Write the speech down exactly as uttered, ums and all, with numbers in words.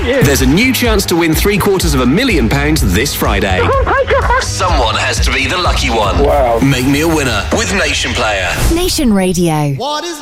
thank you. There's a new chance to win three quarters of a million pounds this Friday. Oh my God. Someone has to be the lucky one. Wow. Make me a winner with Nation Player. Nation Radio. What is